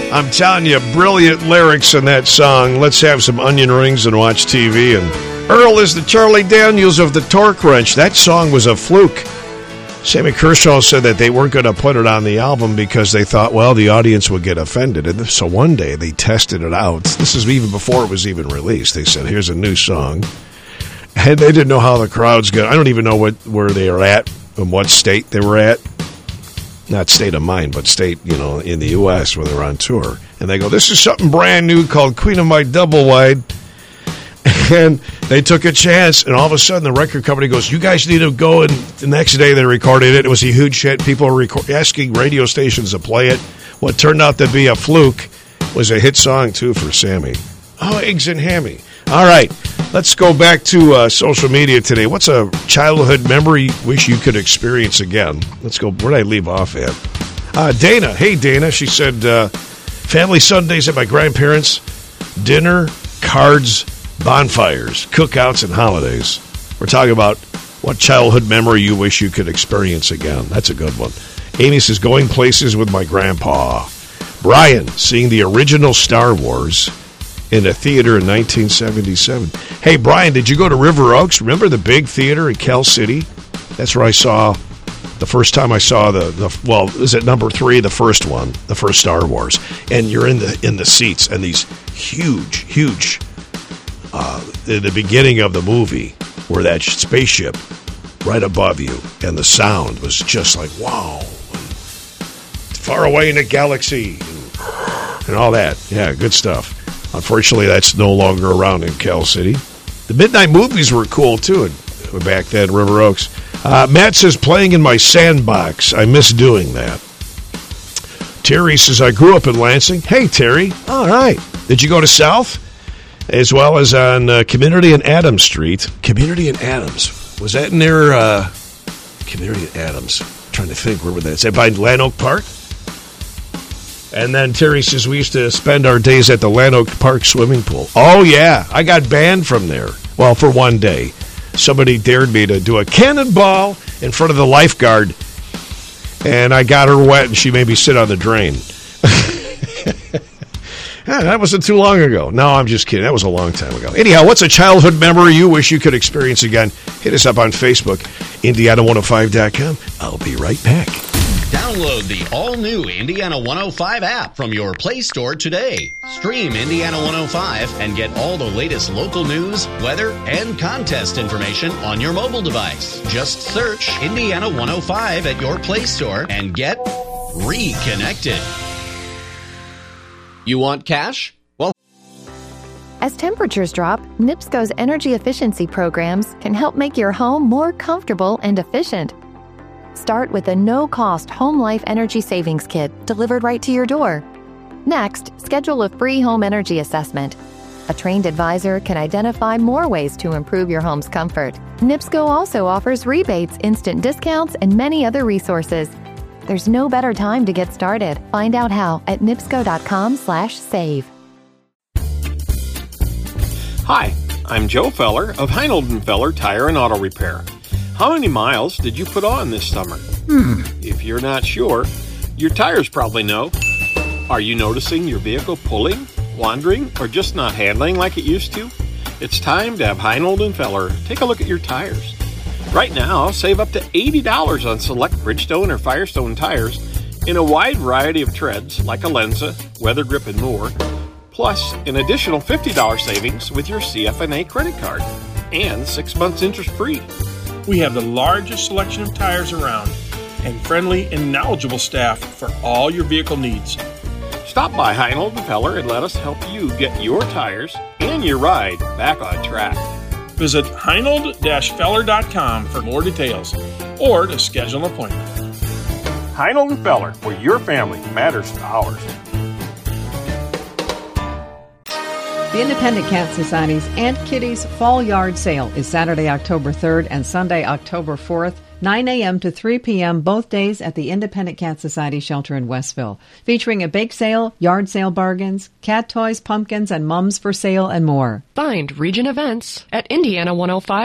I'm telling you, brilliant lyrics in that song. Let's have some onion rings and watch TV. And Earl is the Charlie Daniels of the Torque Wrench. That song was a fluke. Sammy Kershaw said that they weren't going to put it on the album because they thought, well, the audience would get offended. And so one day they tested it out. This is even before it was even released. They said, here's a new song. And they didn't know how the crowd's going. I don't even know where they are at and what state they were at. Not state of mind, but state, in the U.S. where they're on tour. And they go, this is something brand new called Queen of My Double Wide. And they took a chance, and all of a sudden the record company goes, you guys need to go. And the next day they recorded it. It was a huge hit. People were asking radio stations to play it. What turned out to be a fluke was a hit song, too, for Sammy. Oh, Eggs and Hammy. All right, let's go back to social media today. What's a childhood memory you wish you could experience again? Let's go. Where did I leave off at? Dana. Hey, Dana. She said, family Sundays at my grandparents', dinner, cards, bonfires, cookouts, and holidays. We're talking about what childhood memory you wish you could experience again. That's a good one. Amy says, going places with my grandpa. Brian, seeing the original Star Wars in a theater in 1977. Hey, Brian, did you go to River Oaks? Remember the big theater in Cal City? That's where I saw, the first time I saw is it number 3, the first one, the first Star Wars. And you're in the seats, and these huge, in the beginning of the movie, where that spaceship right above you, and the sound was just like, wow. Far away in the galaxy, and all that. Yeah, good stuff. Unfortunately, that's no longer around in Cal City. The midnight movies were cool, too, back then, River Oaks. Matt says, playing in my sandbox. I miss doing that. Terry says, I grew up in Lansing. Hey, Terry. All right. Did you go to South? As well as on Community and Adams Street. Community and Adams. Was that near Community and Adams? I'm trying to think. Where was that? Is that by Lanoke Park? And then Terry says, we used to spend our days at the Lanoke Park swimming pool. Oh, yeah. I got banned from there. Well, for one day. Somebody dared me to do a cannonball in front of the lifeguard. And I got her wet, and she made me sit on the drain. Yeah, that wasn't too long ago. No, I'm just kidding. That was a long time ago. Anyhow, what's a childhood memory you wish you could experience again? Hit us up on Facebook, Indiana105.com. I'll be right back. Download the all-new Indiana 105 app from your Play Store today. Stream Indiana 105 and get all the latest local news, weather, and contest information on your mobile device. Just search Indiana 105 at your Play Store and get reconnected. You want cash? Well, as temperatures drop, NIPSCO's energy efficiency programs can help make your home more comfortable and efficient. Start with a no-cost Home Life Energy Savings Kit delivered right to your door. Next, schedule a free home energy assessment. A trained advisor can identify more ways to improve your home's comfort. NIPSCO also offers rebates, instant discounts, and many other resources. There's no better time to get started. Find out how at nipsco.com/save. Hi, I'm Joe Feller of Heinold & Feller Tire and Auto Repair. How many miles did you put on this summer? If you're not sure, your tires probably know. Are you noticing your vehicle pulling, wandering, or just not handling like it used to? It's time to have Heinold & Feller take a look at your tires. Right now, save up to $80 on select Bridgestone or Firestone tires in a wide variety of treads like Alenza, Weather Grip, and more, plus an additional $50 savings with your CFNA credit card and 6 months interest-free. We have the largest selection of tires around and friendly and knowledgeable staff for all your vehicle needs. Stop by Heinold & Feller and let us help you get your tires and your ride back on track. Visit Heinold-Feller.com for more details or to schedule an appointment. Heinold & Feller, where your family matters to ours. The Independent Cat Society's Aunt Kitty's Fall Yard Sale is Saturday, October 3rd and Sunday, October 4th, 9 a.m. to 3 p.m. both days at the Independent Cat Society shelter in Westville, featuring a bake sale, yard sale bargains, cat toys, pumpkins, and mums for sale and more. Find Region Events at Indiana105.